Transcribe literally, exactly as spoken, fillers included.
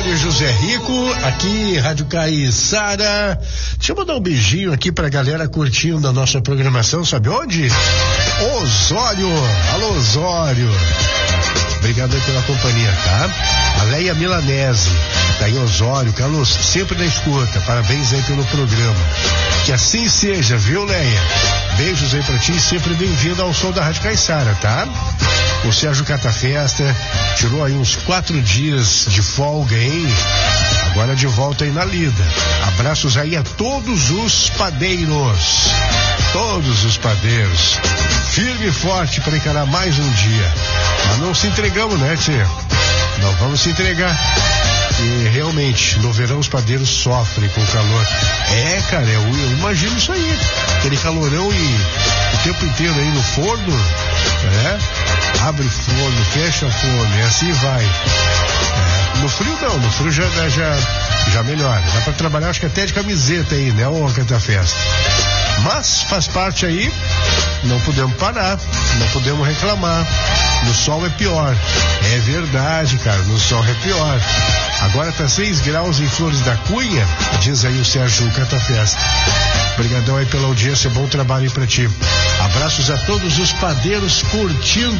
Mário José Rico, aqui, Rádio Caiçara. Deixa eu mandar um beijinho aqui pra galera curtindo a nossa programação, sabe onde? Osório. Alô, Osório. Obrigado aí pela companhia, tá? A Leia Milanese, tá em Osório, Carlos, sempre na escuta. Parabéns aí pelo programa. Que assim seja, viu, Leia? Beijos aí pra ti, sempre bem-vindo ao som da Rádio Caiçara, tá? O Sérgio Catafesta tirou aí uns quatro dias de folga, hein? Agora de volta aí na lida. Abraços aí a todos os padeiros. Todos os padeiros. Firme e forte para encarar mais um dia. Mas não se entregamos, né, tia? Não vamos se entregar. E realmente, no verão os padeiros sofrem com o calor. É, cara, eu, eu imagino isso aí. Aquele calorão e o tempo inteiro aí no forno, né? Abre o forno, fecha o forno e assim vai. É, no frio não, no frio já, já, já melhora. Dá pra trabalhar, acho que até de camiseta aí, né, ô Catafesta? Mas faz parte aí, não podemos parar, não podemos reclamar. No sol é pior. É verdade, cara, no sol é pior. Agora tá seis graus em Flores da Cunha, diz aí o Sérgio Catafesta. Obrigadão aí pela audiência, bom trabalho aí pra ti. Abraços a todos os padeiros curtindo